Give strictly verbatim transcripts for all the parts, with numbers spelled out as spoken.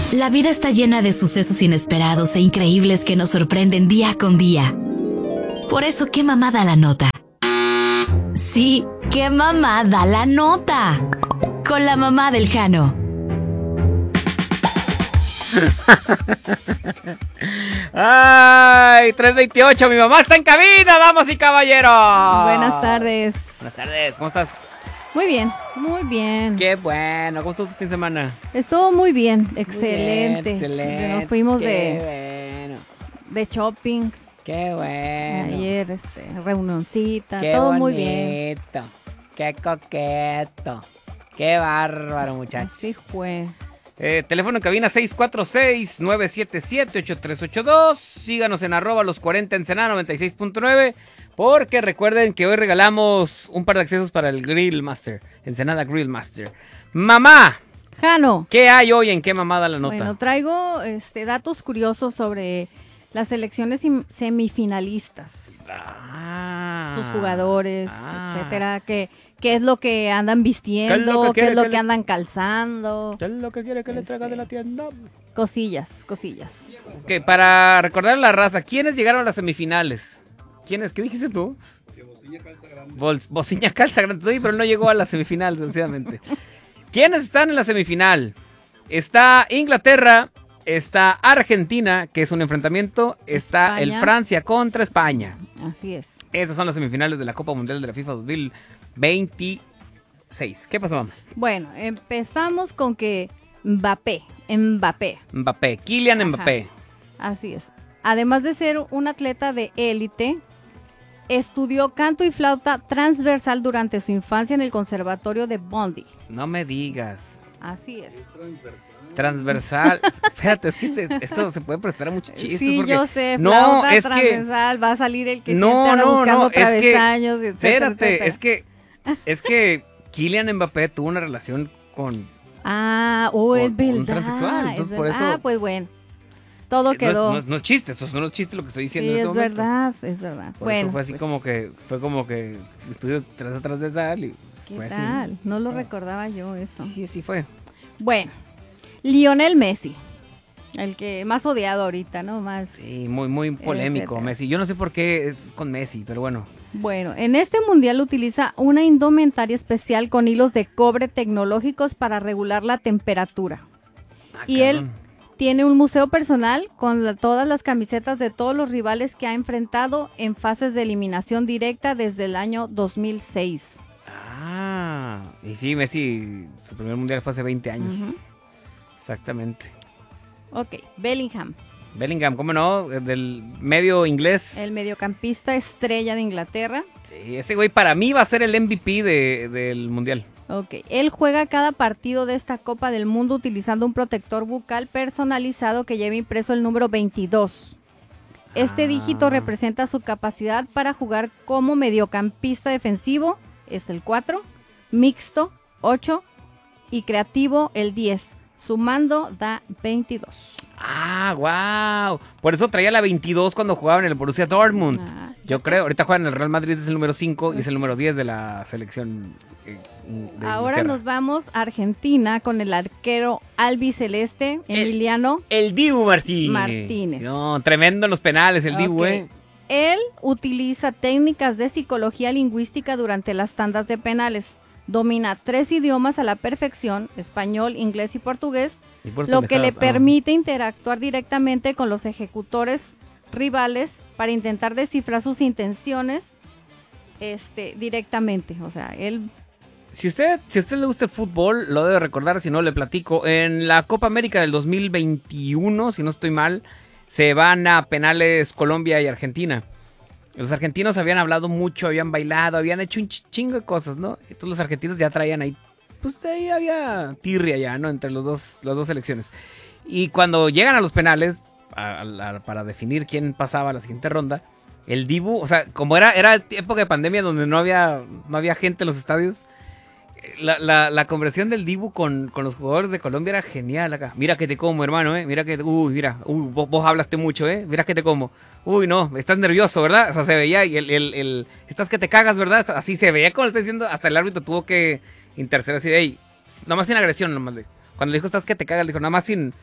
La vida está llena de sucesos inesperados e increíbles que nos sorprenden día con día. Por eso, ¿qué mamá da la nota? Sí, ¿qué mamá da la nota? Con la mamá del Jano. Ay, tres veintiocho, mi mamá está en cabina, damas y caballeros. Buenas tardes. Buenas tardes, ¿cómo estás? Muy bien, muy bien. Qué bueno, ¿cómo estuvo tu fin de semana? Estuvo muy bien, excelente. Bien, excelente. Nos fuimos qué de, bueno. de shopping. Qué bueno. Ayer, este, reunioncita, Qué todo bonito. muy bien. Qué coqueto. Qué bárbaro, muchachos. Así fue. Eh, teléfono en cabina seis cuatro seis, nueve siete siete, ocho tres ocho dos. Síganos en arroba los cuarenta Ensenada noventa y seis punto nueve. Porque recuerden que hoy regalamos un par de accesos para el Grill Master. Ensenada Grill Master. Mamá. Jano. ¿Qué hay hoy en qué mamada la nota? Bueno, traigo este, datos curiosos sobre las selecciones semifinalistas. Ah, sus jugadores, ah. etcétera. ¿Qué, ¿Qué es lo que andan vistiendo? ¿Qué es lo que, que le... andan calzando? ¿Qué es lo que quiere que este... le traiga de la tienda? Cosillas, cosillas. Ok, para recordar a la raza, ¿quiénes llegaron a las semifinales? ¿Quiénes? ¿Qué dijiste tú? Que Bociña calza grande. Bol Bociña calza grande, sí, pero no llegó a la semifinal, desgraciadamente. ¿Quiénes están en la semifinal? Está Inglaterra, está Argentina, que es un enfrentamiento, está España. el Francia contra España. Así es. Esas son las semifinales de la Copa Mundial de la FIFA dos mil veintiséis. ¿Qué pasó, mamá? Bueno, empezamos con que Mbappé, Mbappé. Mbappé, Kylian Ajá. Mbappé. Así es. Además de ser un atleta de élite, estudió canto y flauta transversal durante su infancia en el Conservatorio de Bondy. No me digas. Así es. Transversal. Espérate, es que este, esto se puede prestar a muchos chistes. Sí, porque... yo sé, no, flauta es transversal, que... va a salir el que no, siempre anda no, buscando no, es que... travesaños, etcétera, Espérate, etcétera. es que... Es que Kylian Mbappé tuvo una relación con... Ah, oh, es con verdad. un transexual, entonces es por verdad. eso- Ah, pues bueno. Todo No, quedó. no, no es chiste, esto no es chiste lo que estoy diciendo Sí, en es este momento. verdad, es verdad. Por bueno, eso fue así pues, como que... Fue como que... Estudios tras atrás de sal y... ¿qué fue así. tal? No lo Ah. recordaba yo eso. Sí, sí fue. Bueno, Lionel Messi, el que más odiado ahorita, ¿no? Más. Sí, muy, muy polémico etcétera. Messi. Yo no sé por qué es con Messi, pero bueno. Bueno, en este mundial utiliza una indumentaria especial con hilos de cobre tecnológicos para regular la temperatura. Ah, Y él cabrón. tiene un museo personal con la- todas las camisetas de todos los rivales que ha enfrentado en fases de eliminación directa desde el año dos mil seis. Ah, y sí, Messi, su primer mundial fue hace veinte años. Ujú. Exactamente. Ok, Bellingham, Bellingham, ¿cómo no? Del medio inglés. el mediocampista estrella de Inglaterra. Sí, ese güey para mí va a ser el M V P de, del mundial. Ok, él juega cada partido de esta Copa del Mundo utilizando un protector bucal personalizado que lleva impreso el número veintidós. Este Ah. dígito representa su capacidad para jugar como mediocampista defensivo, es el cuatro, mixto, ocho y creativo, el diez. Sumando da veintidós. Ah, wow. Por eso traía la veintidós cuando jugaba en el Borussia Dortmund. Ah, Yo creo, ahorita juega en el Real Madrid, es el número cinco y es el número diez de la selección. eh, de Ahora Inglaterra. nos vamos a Argentina con el arquero albiceleste, El- Emiliano. El Dibu Martínez. Martínez. No, tremendo en los penales, el Dibu, Ok. eh. Él utiliza técnicas de psicología lingüística durante las tandas de penales. Domina tres idiomas a la perfección, español, inglés y portugués, Y puras lo que le pendejadas, ah. permite interactuar directamente con los ejecutores rivales para intentar descifrar sus intenciones este, directamente. O sea, él... Si usted, si a usted le gusta el fútbol, lo debe recordar, si no le platico. En la Copa América del dos mil veintiuno, si no estoy mal, se van a penales Colombia y Argentina. Los argentinos habían hablado mucho, habían bailado, habían hecho un ch- chingo de cosas, ¿no? Entonces los argentinos ya traían ahí, pues ahí había tirria ya, ¿no? Entre los dos, las dos selecciones. Y cuando llegan a los penales, a- a- a- para definir quién pasaba a la siguiente ronda, el Dibu, o sea, como era, era época de pandemia donde no había, no había gente en los estadios, la, la, la conversión del Dibu con, con los jugadores de Colombia era genial acá. Mira que te como, hermano, ¿eh? Mira que, uy, mira, uy, vos, vos hablaste mucho, ¿eh? Mira que te como. Uy, no, estás nervioso, ¿verdad? O sea, se veía, y el, el, el, estás que te cagas, ¿verdad? Así se veía como lo está diciendo, hasta el árbitro tuvo que interceder así de, hey, nada más sin agresión, nomás. Le, cuando le dijo, estás que te cagas, le dijo, nada más sin,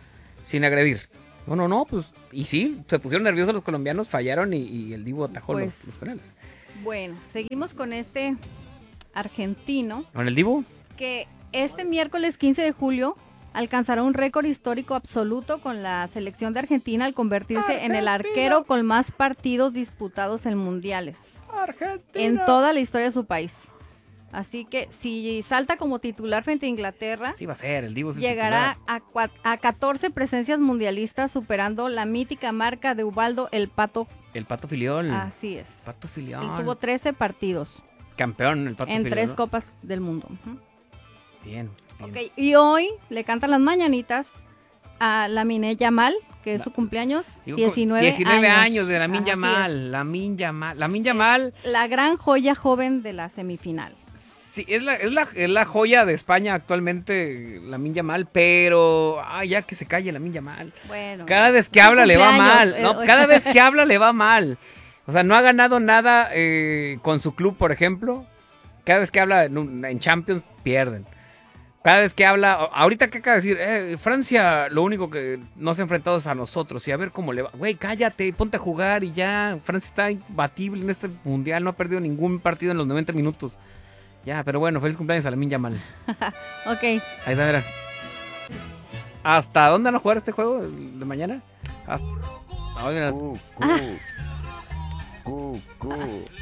sin agredir. No, no, no, pues, y sí, se pusieron nerviosos los colombianos, fallaron y, y el Divo atajó Pues, los, los penales. Bueno, seguimos con este argentino ¿Con el Divo? que este miércoles quince de julio alcanzará un récord histórico absoluto con la selección de Argentina al convertirse Argentina. en el arquero con más partidos disputados en mundiales. Argentina. En toda la historia de su país. Así que si salta como titular frente a Inglaterra, sí va a ser, el Divo es el llegará titular. a, a catorce presencias mundialistas, superando la mítica marca de Ubaldo el Pato. El Pato Filiol. Así es. Pato Filiol. Él tuvo trece partidos. Campeón el Pato en Filiol. tres ¿no? copas del mundo. Uh-huh. Bien, bien. Ok, y hoy le cantan las mañanitas a Lamine Yamal, que es la, su cumpleaños, digo, diecinueve, diecinueve años. años de Lamine Yamal. Lamine Yamal. Lamine Yamal. La gran joya joven de la semifinal. Sí, es la, es la, es la joya de España actualmente, Lamine Yamal, pero ay, ya que se calle Lamine Yamal. Bueno, cada vez que habla le va mal, eh, no, cada vez que habla le va mal. O sea, no ha ganado nada eh, con su club, por ejemplo. Cada vez que habla en, en Champions pierden. Cada vez que habla, ahorita que acaba de decir, eh, Francia, lo único que no se ha enfrentado es a nosotros y a ver cómo le va. Güey, cállate, ponte a jugar y ya. Francia está imbatible en este mundial, no ha perdido ningún partido en los noventa minutos. Ya, pero bueno, feliz cumpleaños a Lamine Yamal. Ok. Ahí está, mira. ¿Hasta dónde van a jugar este juego de mañana? Hasta... Ah, mira. Cu, cu, cu, cu.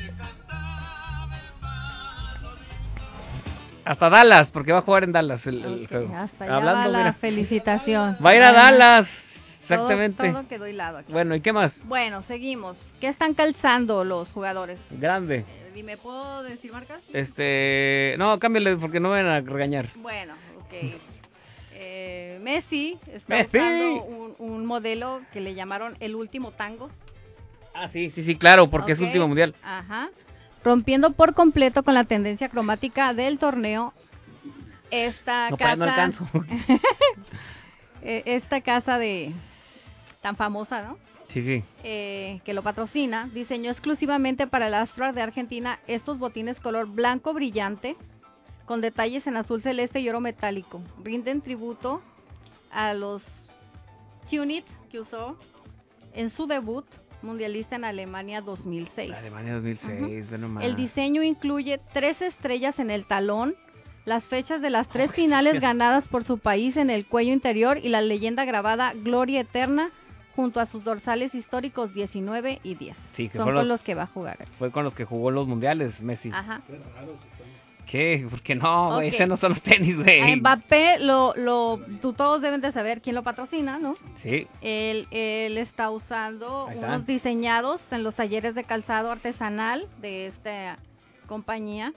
Hasta Dallas, porque va a jugar en Dallas el, el Okay, juego. hasta allá Hablando, va la mira. felicitación. Va a ir a Bueno, Dallas, exactamente. Todo, todo quedó hilado aquí. Bueno, ¿y qué más? Bueno, seguimos. ¿Qué están calzando los jugadores? Grande. Eh, dime, ¿puedo decir marcas? Este, no, cámbiale porque no me van a regañar. Bueno, ok. Eh, Messi está Messi. usando un, un modelo que le llamaron el último tango. Ah, sí, sí, sí, claro, porque Ok, es último mundial. Ajá. Rompiendo por completo con la tendencia cromática del torneo. Esta No, para, casa. no alcanzo. eh, esta casa de tan famosa, ¿no? Sí, sí. Eh, que lo patrocina, diseñó exclusivamente para el Astra de Argentina estos botines color blanco brillante con detalles en azul celeste y oro metálico. Rinden tributo a los Tunit que usó en su debut mundialista en Alemania dos mil seis. Alemania dos mil seis, uh-huh. Bueno, más. El diseño incluye tres estrellas en el talón, las fechas de las tres oh, finales yeah. ganadas por su país en el cuello interior y la leyenda grabada Gloria Eterna junto a sus dorsales históricos diecinueve y diez. Sí, que son con los, los que va a jugar. Fue con los que jugó los mundiales, Messi. Ajá. ¿Qué? ¿Por qué no, güey? Okay. Esos no son los tenis, güey. A Mbappé, lo, lo, tú todos deben de saber quién lo patrocina, ¿no? Sí. Él, él está usando unos diseñados en los talleres de calzado artesanal de esta compañía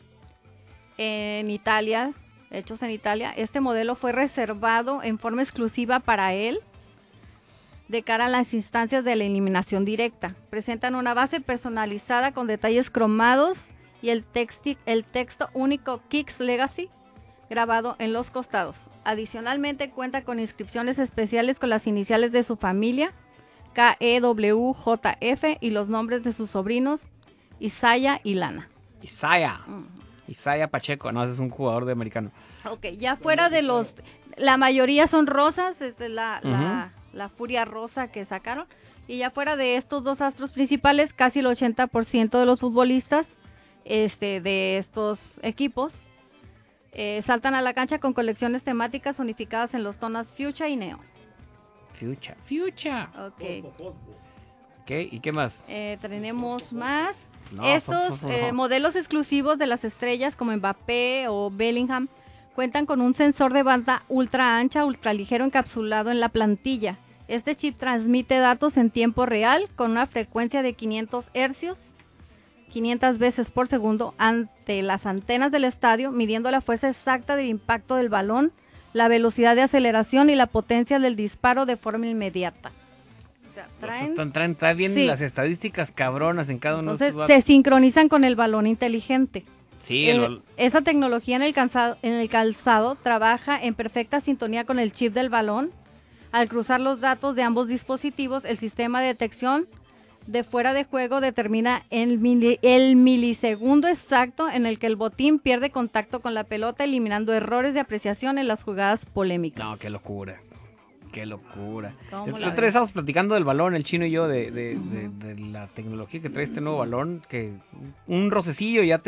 en Italia, hechos en Italia. Este modelo fue reservado en forma exclusiva para él de cara a las instancias de la eliminación directa. Presentan una base personalizada con detalles cromados y el, texti, el texto único Kicks Legacy grabado en los costados. Adicionalmente cuenta con inscripciones especiales con las iniciales de su familia, K E W J F, y los nombres de sus sobrinos, Isaiah y Lana. Isaiah. Uh-huh. Isaiah Pacheco, no, ese es un jugador de americano. Ok, ya fuera de los, la mayoría son rosas, es de la, uh-huh. la, la furia rosa que sacaron, y ya fuera de estos dos astros principales, casi el ochenta por ciento de los futbolistas este, de estos equipos eh, saltan a la cancha con colecciones temáticas unificadas en los tonos fuchsia y neón. Fuchsia, fuchsia. Ok. Ok, ¿y qué más? Eh, tenemos más. No, Estos por, por, por, eh, modelos exclusivos de las estrellas como Mbappé o Bellingham cuentan con un sensor de banda ultra ancha, ultra ligero encapsulado en la plantilla. Este chip transmite datos en tiempo real con una frecuencia de quinientos hercios, quinientas veces por segundo, ante las antenas del estadio, midiendo la fuerza exacta del impacto del balón, la velocidad de aceleración y la potencia del disparo de forma inmediata. O sea, traen, traen, traen, traen bien sí. las estadísticas cabronas en cada uno Entonces, de estos se sincronizan con el balón inteligente. Sí, el, el... Esta tecnología en el, calzado, en el calzado trabaja en perfecta sintonía con el chip del balón. Al cruzar los datos de ambos dispositivos, el sistema de detección de fuera de juego determina el, mili, el milisegundo exacto en el que el botín pierde contacto con la pelota, eliminando errores de apreciación en las jugadas polémicas. No, qué locura. Qué locura. ¿Cómo El la otro día ves? estábamos platicando del balón, el chino y yo, de, de, de, de la tecnología que trae este nuevo balón, que un rocecillo ya te